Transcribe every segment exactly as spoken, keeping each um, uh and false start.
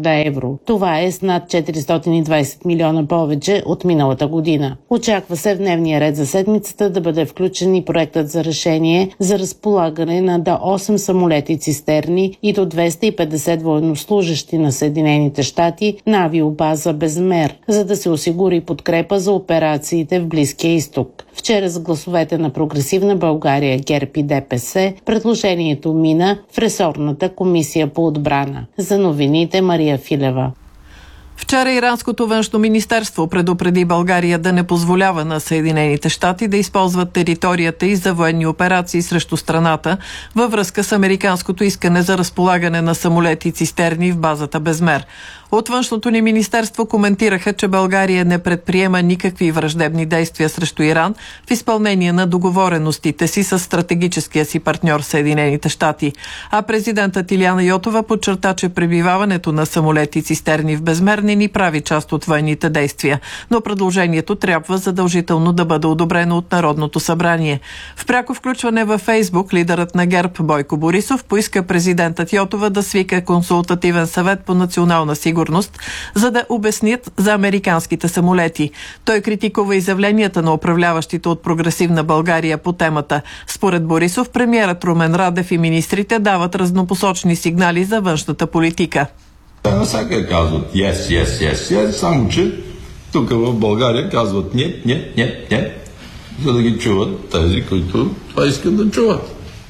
милиарда евро. Това е с над четиристотин и двадесет милиона повече от миналата година. Очаква се в дневния ред за седмицата да бъде включен и проектът за решение за разполагане на до осем самолети цистерни и до двеста и петдесет военнослужащи на Съединените щати на авиобаза Безмер, за да се осигури подкрепа за операциите в Близкия изток. Вчера с гласовете на Прогресивна България, ГЕРБ и ДПС предложението мина в ресорната комисия по отбрана. За новините Мария Филева. Вчера иранското външно министерство предупреди България да не позволява на Съединените щати да използват територията и за военни операции срещу страната във връзка с американското искане за разполагане на самолети цистерни в базата Безмер. От външното ни министерство коментираха, че България не предприема никакви враждебни действия срещу Иран в изпълнение на договореностите си с стратегическия си партньор Съединените щати. А президентът Илияна Йотова подчерта, че пребиваването на самолети цистерни в Безмер не ни прави част от военните действия, но предложението трябва задължително да бъде одобрено от Народното събрание. В пряко включване във Фейсбук лидерът на ГЕРБ Бойко Борисов поиска президентът Йотова да свика консултативен съвет по национална сигурност, за да обяснят за американските самолети. Той критикува изявленията на управляващите от Прогресивна България по темата. Според Борисов, премиерът Румен Радев и министрите дават разнопосочни сигнали за външната политика. Навсякъде казват yes, yes, yes, yes, само че тук в България казват нет, нет, нет, нет, за да ги чуват тези, които това искат да чуват.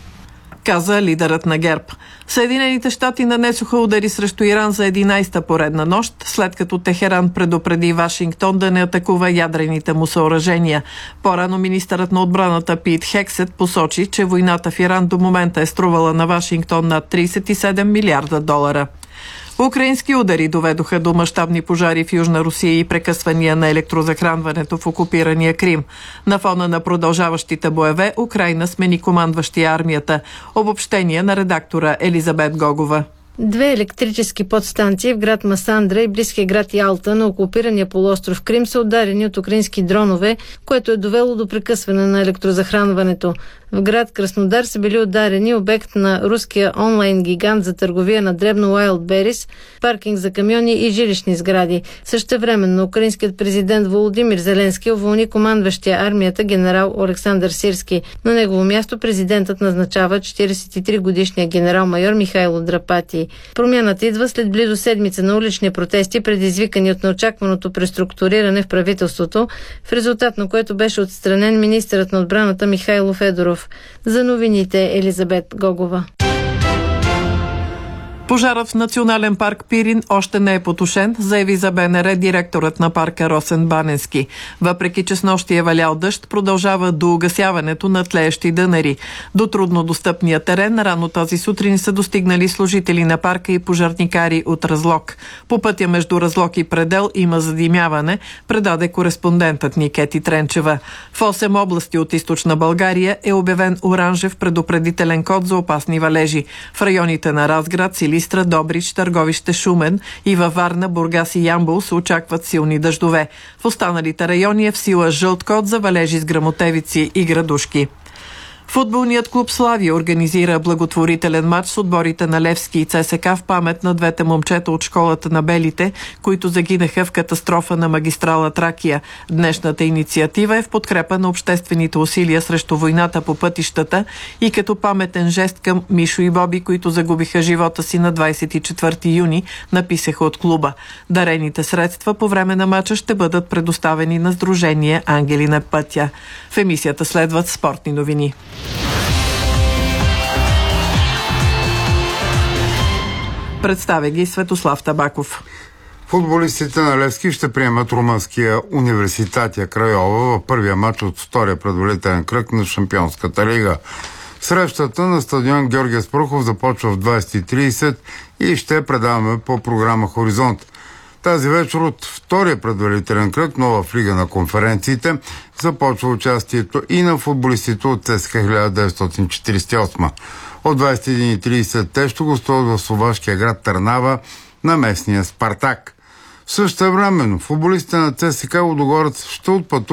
Каза лидерът на ГЕРБ. Съединените щати нанесоха удари срещу Иран за единадесета поредна нощ, след като Техеран предупреди Вашингтон да не атакува ядрените му съоръжения. По-рано министърът на отбраната Пит Хексет посочи, че войната в Иран до момента е струвала на Вашингтон над тридесет и седем милиарда долара. Украински удари доведоха до мащабни пожари в Южна Русия и прекъсвания на електрозахранването в окупирания Крим. На фона на продължаващите боеве, Украйна смени командващия армията. Обобщение на редактора Елизабет Гогова. Две електрически подстанции в град Масандра и близкия град Ялта на окупирания полуостров Крим са ударени от украински дронове, което е довело до прекъсване на електрозахранването. В град Краснодар са били ударени обект на руския онлайн гигант за търговия на дребно Wildberries, паркинг за камиони и жилищни сгради. Същевременно украинският президент Володимир Зеленски уволни командващия армията генерал Олександър Сирски. На негово място президентът назначава четиридесет и три годишния генерал-майор Михайло Драпати. Промяната идва след близо седмица на улични протести, предизвикани от неочакваното преструктуриране в правителството, в резултат на което беше отстранен министърът на отбраната Михайло Федоров. За новините Елизабет Гогова. Пожарът в Национален парк Пирин още не е потушен, заяви за БНР директорът на парка Росен Баненски. Въпреки че снощи е валял дъжд, продължава до угасяването на тлеещи дънери. До труднодостъпния терен рано тази сутрин са достигнали служители на парка и пожарникари от Разлог. По пътя между Разлог и Предел има задимяване, предаде кореспондентът ни Кети Тренчева. В осем области от източна България е обявен оранжев предупредителен код за опасни валежи. В районите на Разград, Силистра, Добрич, Търговище, Шумен и във Варна, Бургас и Ямбол се очакват силни дъждове. В останалите райони е в сила жълт код за валежи с гръмотевици и градушки. Футболният клуб Славия организира благотворителен матч с отборите на Левски и ЦСКА в памет на двете момчета от школата на Белите, които загинаха в катастрофа на магистрала Тракия. Днешната инициатива е в подкрепа на обществените усилия срещу войната по пътищата и като паметен жест към Мишо и Боби, които загубиха живота си на двадесет и четвърти юни, написаха от клуба. Дарените средства по време на матча ще бъдат предоставени на Сдружение Ангели на пътя. В емисията следват спортни новини. Представя ги Светослав Табаков. Футболистите на Левски ще приемат румънския Университатия Крайова в първия матч от втория предварителен кръг на Шампионската лига. Срещата на стадион Георги Аспарухов започва в двадесет и тридесет и ще предаваме по програма Хоризонт. Тази вечер от втория предварителен кръг, нова в Лига на конференциите, започва участието и на футболистите от ЦСКА хиляда деветстотин четиридесет и осма. От двадесет и един и тридесет те ще гостуват в словашкия град Търнава на местния Спартак. Същевременно футболистите на ЦСКА Лудогорец ще отпътуват